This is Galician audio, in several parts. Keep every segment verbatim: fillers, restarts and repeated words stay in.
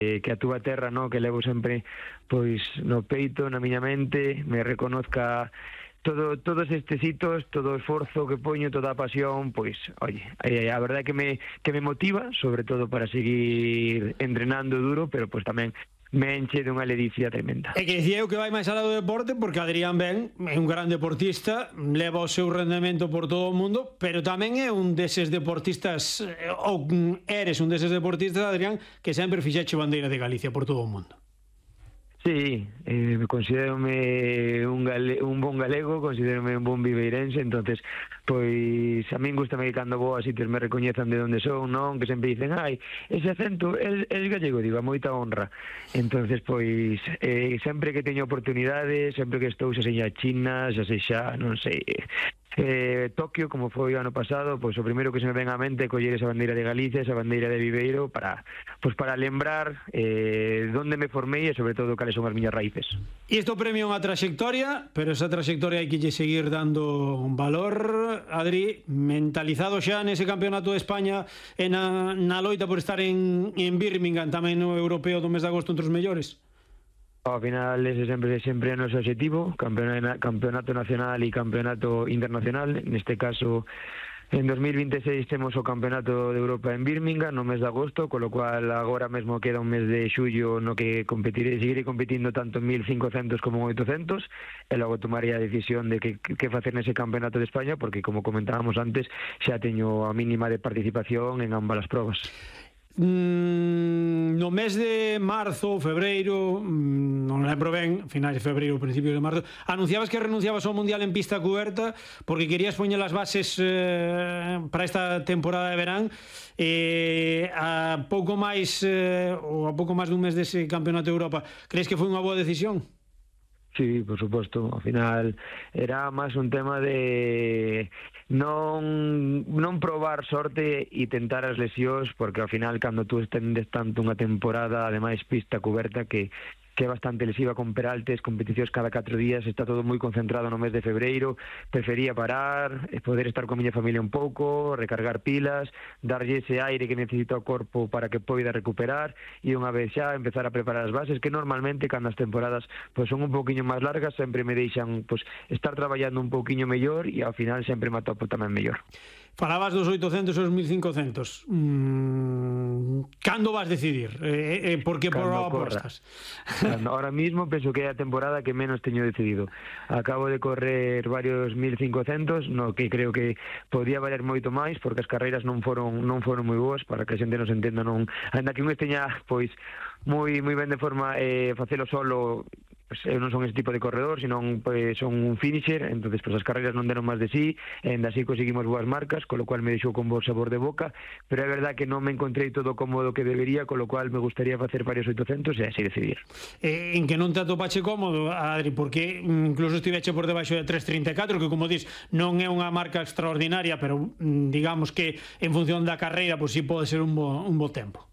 que a túa terra, no, que levo sempre pois no peito, na miña mente, me reconozca todo, todos estes hitos, todo o esforzo que poño, toda a pasión, pois, oye, a verdade é que me, que me motiva, sobre todo para seguir entrenando duro, pero pois tamén me enche dunha ledicia tremenda. É que dicía eu que vai máis alá do deporte, porque Adrián Ben é un gran deportista, leva o seu rendemento por todo o mundo, pero tamén é un deses deportistas, ou eres un deses deportistas, Adrián, que sempre fixeche bandeira de Galicia por todo o mundo. Sí, eh, considérome un, gale, un bon galego, considérome un bon viveirense, entonces, pois, a min gustame que cando vou a sitios me recoñezan de onde son, non? Que sempre dicen, ai, ese acento, é gallego, digo, a moita honra. Entonces, pois, eh, sempre que teño oportunidades, sempre que estou, xa sexa China, xa sexa, non sei, eh, Tokio, como foi o ano pasado, pois o primeiro que se me ven á mente é coller esa bandeira de Galicia, esa bandeira de Viveiro, para, pois, para lembrar eh, onde me formei e, sobre todo, cales son as miñas raíces. E isto premia unha traxectoria, pero esa traxectoria hai que lle seguir dando un valor. Adri, mentalizado xa nese campeonato de España e na, na loita por estar en, en Birmingham, tamén no europeo do mes de agosto entre os mellores? Ao final, ese sempre sempre é o noso objetivo, campeonato nacional e campeonato internacional. Neste caso, en dos mil veintiséis temos o campeonato de Europa en Birmingham no mes de agosto, con lo cual agora mesmo queda un mes de xullo no que competiré, seguiré competindo tanto en mil cincocentos como en oitocentos, e logo tomaría a decisión de que, que facer nese campeonato de España, porque, como comentábamos antes, xa teño a mínima de participación en ambas as probas. Mm, no mes de marzo ou febreiro, mm, non lembro ben, finais de febreiro ou principios de marzo, anunciabas que renunciabas ao Mundial en pista cuberta porque querías poñer as bases eh, para esta temporada de verán. Eh, a pouco máis eh, ou a pouco máis dun mes dese campeonato de Europa, crees que foi unha boa decisión? Sí, por suposto, ao final era máis un tema de non non probar sorte e tentar as lesións, porque ao final cando tú estendes tanto unha temporada, ademais pista coberta, que que é bastante lesiva con peraltes, competicións cada catro días, está todo moi concentrado no mes de febreiro, prefería parar, poder estar con a miña familia un pouco, recargar pilas, darlle ese aire que necesita o corpo para que poida recuperar, e unha vez xa empezar a preparar as bases, que normalmente cando as temporadas pois, son un pouquiño máis largas, sempre me deixan pois, estar traballando un pouquiño mellor, e ao final sempre me atopo tamén mellor. Falabas dos oitocentos e dos mil cincocentos. Mm, cando vas decidir? Eh, eh, por que por apostas? Ahora mismo penso que é a temporada que menos teño decidido. Acabo de correr varios mil cincocentos, no que creo que podía valer moito máis, porque as carreiras non foron non foron moi boas, para que a xente nos entenda, non, ainda que un esteña pois moi moi ben de forma eh, facelo solo, pues, eu non son ese tipo de corredor, senón pues, son un finisher, entonces pues, as carreiras non deron máis de sí, e ainda así conseguimos boas marcas, con lo cual me deixou con bo sabor de boca, pero é verdad que non me encontrei todo cómodo que debería, con lo cual me gustaría facer varios oitocentos e así decidir. Eh, en que non te atopache cómodo, Adri, porque incluso estiveche por debaixo de tres trinta e catro, que como dis, non é unha marca extraordinaria, pero digamos que en función da carreira, pues sí pode ser un bo, un bo tempo.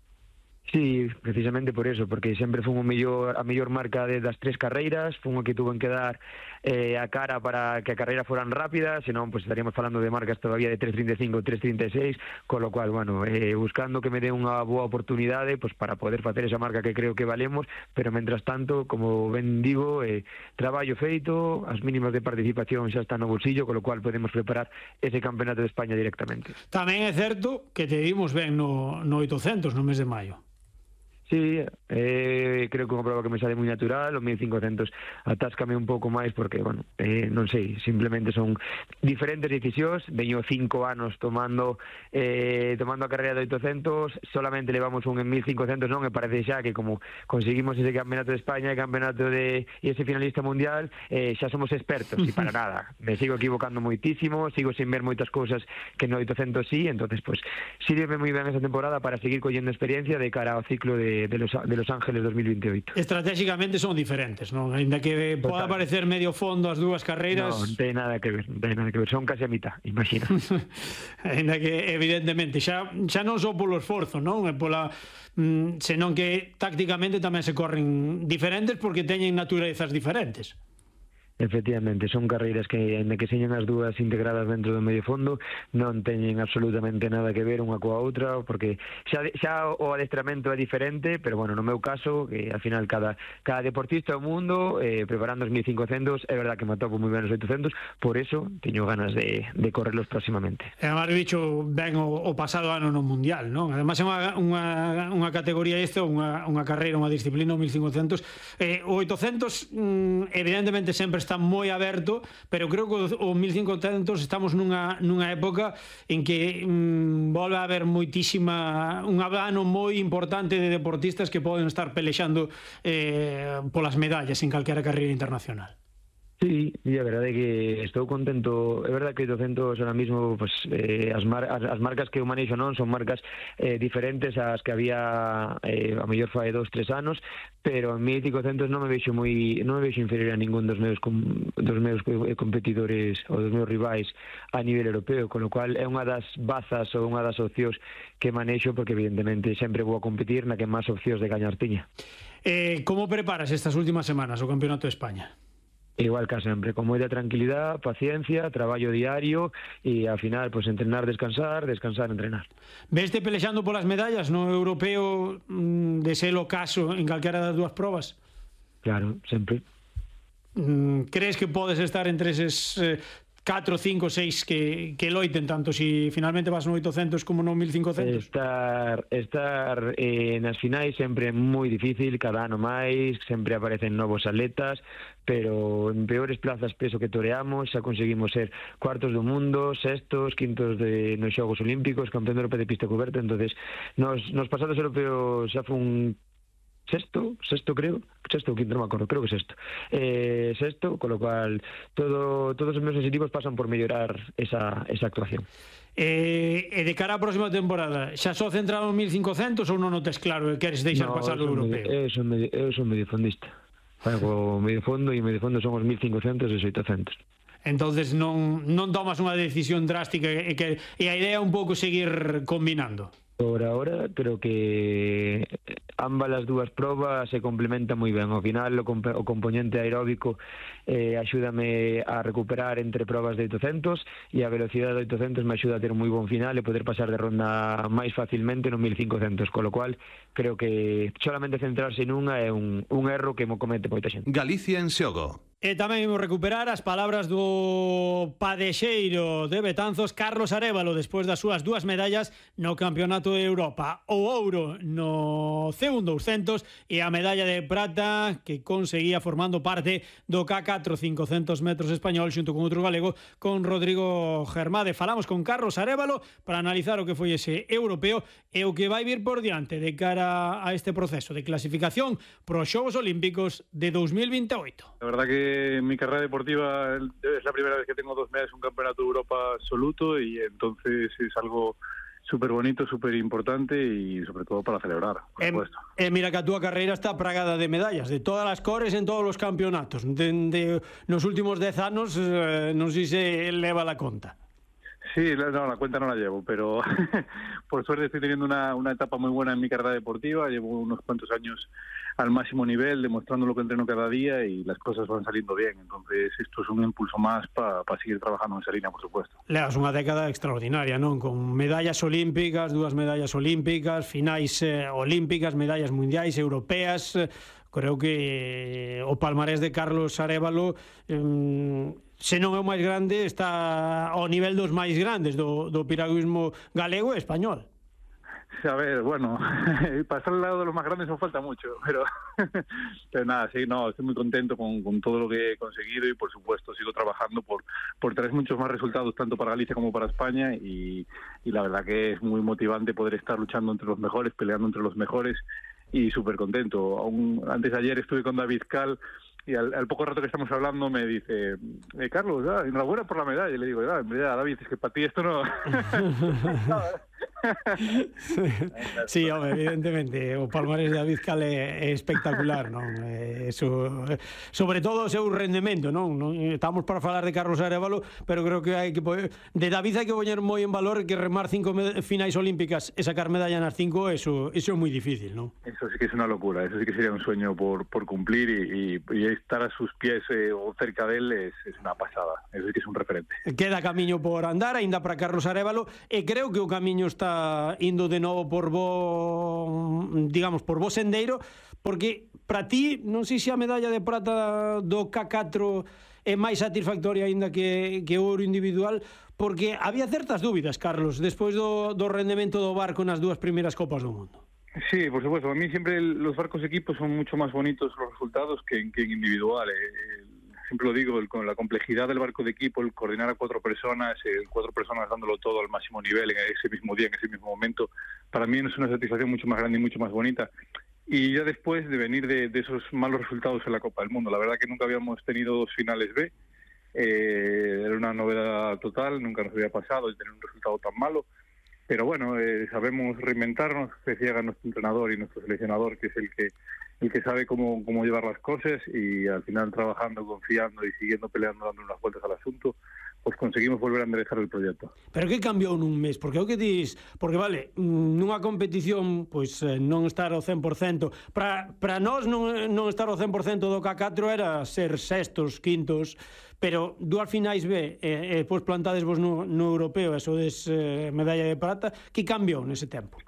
Sí, precisamente por eso, porque sempre fun o mellor, a mellor marca de, das tres carreiras, fun o que tuven que dar eh, a cara para que a carreira foran rápidas, senón pues, estaríamos falando de marcas todavía de tres trinta e cinco, tres trinta e seis, con lo cual, bueno, eh, buscando que me dé unha boa oportunidade pues, para poder facer esa marca que creo que valemos, pero mentras tanto, como ben digo, eh, traballo feito, as mínimas de participación xa están no bolsillo, con lo cual podemos preparar ese campeonato de España directamente. Tamén é certo que te vimos ben no, no oitocentos no mes de maio. Sí, eh, creo que unha prova que me sale moi natural, o mil cincocentos atáscame un pouco máis porque, bueno, eh, non sei, simplemente son diferentes decisións, veño cinco anos tomando eh, tomando a carreira de oitocentos, solamente levamos un en mil cincocentos, non, e parece xa que como conseguimos ese campeonato de España e campeonato de e ese finalista mundial, eh, xa somos expertos, e para nada, me sigo equivocando moitísimo, sigo sin ver moitas cousas que no oitocentos sí, entonces, pues, sirve moi ben esa temporada para seguir collendo experiencia de cara ao ciclo de De Los, de Los Ángeles dos mil veintioito. Estratégicamente son diferentes, non? Ainda que poda parecer medio fondo as dúas carreiras, non, non ten nada que ver, non ten nada que ver, son casi a mitad, imagina. Ainda que evidentemente xa xa non só polo esforzo, non? É pola mm, senón que tácticamente tamén se corren diferentes porque teñen naturezas diferentes. Efectivamente, son carreiras que, en que señan as dúas integradas dentro do medio fondo, non teñen absolutamente nada que ver unha coa outra, porque xa, xa o adestramento é diferente, pero bueno, no meu caso, que al final cada, cada deportista do mundo, eh, preparando os mil cincocentos, é verdad que me atopo moi ben os oitocentos, por eso teño ganas de, de correrlos próximamente. E además, bicho, ben o, o pasado ano no Mundial, non? Además é unha, unha, unha categoría isto, unha, unha carreira, unha disciplina, o mil cincocentos. Eh, o oitocentos, mm, evidentemente, sempre está moi aberto, pero creo que o mil cincocentos estamos nunha, nunha época en que mm, volve a haber moitísima, un ano moi importante de deportistas que poden estar pelexando eh, polas medallas en calquera carreira internacional. Sí, e a verdade é que estou contento. É verdade que oitocentos ahora mismo, pues, eh, as, mar, as, as marcas que eu manexo non son marcas eh, diferentes ás que había eh, a mellor fai dos, tres anos, pero en mil cincocentos non me vexo moi, non me vexo inferior a ningún dos meus com, dos meus competidores ou dos meus rivais a nivel europeo, con lo cual é unha das bazas ou unha das opcións que manexo, porque evidentemente sempre vou a competir na que máis opcións de gañar tiña. Eh, como preparas estas últimas semanas o Campeonato de España? Igual que sempre, con moita tranquilidad, paciencia, traballo diario e ao final, pues, entrenar, descansar, descansar, entrenar. Veste pelexando polas medallas no europeo mmm, de ser o caso en calquera das dúas probas? Claro, sempre. Mm, crees que podes estar entre eses eh, catro, cinco, seis que, que loiten tanto si finalmente vas no oitocentos como no mil cincocentos? Estar, estar eh, nas finais sempre é moi difícil, cada ano máis, sempre aparecen novos atletas, pero en peores plazas peso que toreamos xa conseguimos ser cuartos do mundo, sextos, quintos de, nos Xogos Olímpicos, campeón europeo de pista coberta. Entonces nos, nos pasados europeos xa foi un sexto, sexto creo, sexto ou quinto, non me acordo, creo que sexto. Eh, sexto, con lo cual todo, todos os meus objetivos pasan por mellorar esa, esa actuación. Eh, e de cara á próxima temporada, xa só centrado en mil cincocentos ou non o tes claro e queres deixar no, pasar o europeo? Eu son, medio, eu son mediofondista. Fago medio fondo e medio fondo son os mil cincocentos e os oitocentos. Entonces non, non tomas unha decisión drástica e, que, e a idea é un pouco seguir combinando? Por ahora creo que ambas as dúas probas se complementan moi ben. Ao final o, comp o componente aeróbico eh, axúdame a recuperar entre probas de oitocentos e a velocidade de oitocentos me axuda a ter un moi bon final e poder pasar de ronda máis facilmente no mil cincocentos, con lo cual creo que solamente centrarse nunha é un, un erro que mo comete moita xente. Galicia en xogo. E tamén imos recuperar as palabras do padexeiro de Betanzos, Carlos Arévalo, despois das súas dúas medallas no Campeonato de Europa. O ouro no C un douscentos e a medalla de prata que conseguía formando parte do K catro cincocentos metros español xunto con outro galego, con Rodrigo Germade. Falamos con Carlos Arévalo para analizar o que foi ese europeo e o que vai vir por diante de cara a este proceso de clasificación para os Xogos Olímpicos de dos mil veintioito. La verdad que en mi carrera deportiva es la primera vez que tengo dos medallas en un campeonato de Europa absoluto y entonces es algo súper bonito, súper importante y sobre todo para celebrar, por eh, supuesto. Eh, mira que a túa carreira está pragada de medallas, de todas as cores en todos os campeonatos. De, de, nos últimos dez anos eh, non sei se leva la conta. Sí, no, la cuenta no la llevo, pero por suerte estoy teniendo una, una etapa muy buena en mi carrera deportiva. Llevo unos cuantos años al máximo nivel, demostrando lo que entreno cada día y las cosas van saliendo bien. Entonces esto es un impulso más para pa seguir trabajando en esa línea, por supuesto. Levas unha década extraordinaria, non? Con medallas olímpicas, dúas medallas olímpicas, finais eh, olímpicas, medallas mundiais, europeas. Creo que o palmarés de Carlos Arévalo, eh, se non é o máis grande, está ao nivel dos máis grandes do, do piragüismo galego e español. A ver, bueno, pasar al lado de los más grandes nos falta mucho, pero, pero nada, sí, no, estoy muy contento con, con todo lo que he conseguido y por supuesto sigo trabajando por, por traer muchos más resultados tanto para Galicia como para España y, y la verdad que es muy motivante poder estar luchando entre los mejores, peleando entre los mejores y súper contento. Aún antes de ayer estuve con David Cal y al, al poco rato que estamos hablando me dice, eh, Carlos, ah, enhorabuena por la medalla. Y le digo, ah, ya, David, es que para ti esto no... Sí, home, evidentemente o palmarés de David Cal é, é espectacular, non? É, eso, sobre todo o seu rendemento, non? non? Estamos para falar de Carlos Arévalo, pero creo que hai que de David hai que poñer moi en valor que remar cinco finais olímpicas e sacar medalla nas cinco, eso, eso é moi difícil, non? Eso sí que es una locura, eso sí que sería un sueño por, por cumplir y, y, y estar a sus pies eh, o cerca de él es, es una pasada, eso sí que es un referente. Queda camiño por andar, aínda para Carlos Arévalo, e creo que o camiño está indo de novo por bo, digamos, por bo sendeiro, porque para ti, non sei se a medalla de prata do K catro é máis satisfactoria aínda que, que o ouro individual, porque había certas dúbidas, Carlos, despois do, do rendemento do barco nas dúas primeiras Copas do Mundo. Sí, por supuesto, a mí siempre los barcos de equipo son mucho más bonitos los resultados que, que en individual. Eh, siempre lo digo, el, con la complejidad del barco de equipo, el coordinar a cuatro personas, eh, cuatro personas dándolo todo al máximo nivel en ese mismo día, en ese mismo momento, para mí es una satisfacción mucho más grande y mucho más bonita. Y ya después de venir de, de esos malos resultados en la Copa del Mundo, la verdad que nunca habíamos tenido dos finales B, eh, era una novedad total, nunca nos había pasado el tener un resultado tan malo, pero bueno, eh, sabemos reinventarnos, decía nuestro entrenador y nuestro seleccionador, que es el que el que sabe cómo, cómo llevar las cosas, y al final trabajando, confiando y siguiendo peleando, dando unas vueltas al asunto, pues conseguimos volver a enderezar el proyecto. Pero que cambiou nun mes? Porque o que dis, porque vale, nunha competición, pois non estar ao cen por cento, para para nós non, non estar ao cen por cento do K catro era ser sextos, quintos, pero dúas finais B e, e pois plantadesvos no, no europeo, eso des eh, medalla de prata, que cambiou nese tempo?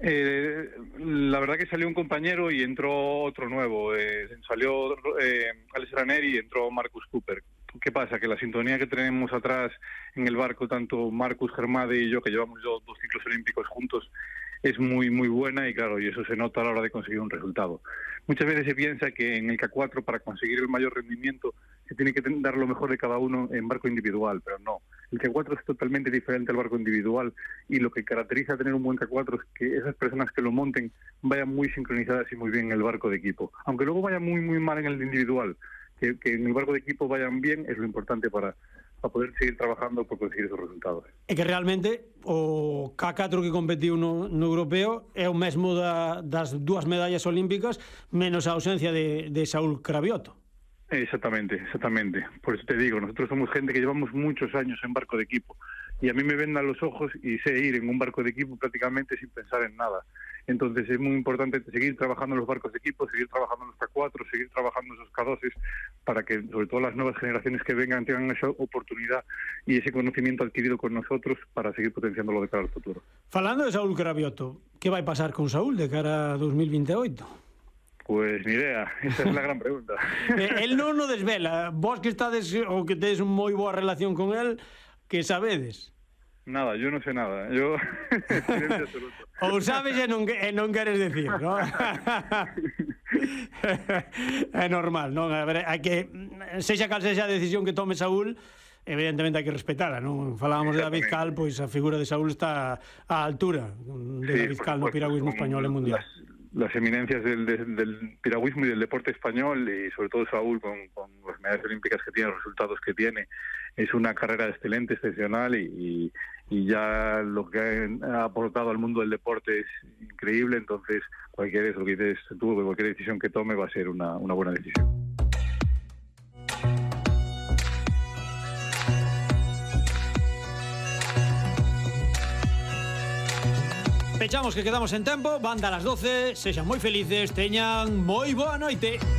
Eh, la verdad que salió un compañero y entró otro nuevo. Eh, salió eh, Alex Ranieri y entró Marcus Cooper. ¿Qué pasa? Que la sintonía que tenemos atrás en el barco, tanto Marcus Germade y yo, que llevamos dos, dos ciclos olímpicos juntos, es muy muy buena, y claro, y eso se nota a la hora de conseguir un resultado. Muchas veces se piensa que en el K cuatro, para conseguir el mayor rendimiento, se tiene que dar lo mejor de cada uno en barco individual, pero no. El K cuatro es totalmente diferente al barco individual, y lo que caracteriza tener un buen K cuatro es que esas personas que lo monten vayan muy sincronizadas y muy bien en el barco de equipo. Aunque luego vaya muy muy mal en el individual, que, que en el barco de equipo vayan bien es lo importante para para poder seguir trabajando por conseguir esos resultados. É que realmente o K catro que competiu no, no europeo é o mesmo da, das dúas medallas olímpicas, menos a ausencia de, de Saúl Cravioto. Exactamente, exactamente. Por eso te digo, nosotros somos gente que llevamos muchos años en barco de equipo, y a mí me vendan los ojos y sé ir en un barco de equipo prácticamente sin pensar en nada. Entonces es muy importante seguir trabajando en los barcos de equipo, seguir trabajando en los K cuatro, seguir trabajando en esos K dos, para que sobre todo las nuevas generaciones que vengan tengan esa oportunidad y ese conocimiento adquirido con nosotros para seguir potenciándolo de cara al futuro. Falando de Saúl Cravioto, ¿qué va a pasar con Saúl de cara a dos mil veintiocho? Pues ni idea, esa es la gran pregunta. eh, él non o desvela, vos que estades ou que tedes unha moi boa relación con él, que sabedes? Nada, yo no sé nada, yo silencio absoluto. Ou sabes e non, e non queres decir, non? É normal, non? A ver, hai que, sexa cal sexa a decisión que tome Saúl, evidentemente hai que respetala, non? Falábamos de David Cal, pois a figura de Saúl está á altura de sí, David Cal no piragüismo español e mundial. Las, las eminencias del, del, del piragüismo y del deporte español, y sobre todo Saúl con, con las medallas olímpicas que tiene, los resultados que tiene, es una carrera excelente, excepcional, y, y, y ya lo que ha aportado al mundo del deporte es increíble. Entonces cualquier, eso que dices tú, cualquier decisión que tome va a ser una, una buena decisión. Pechamos que quedamos en tempo, van dar as doce, sexan moi felices, teñan moi boa noite.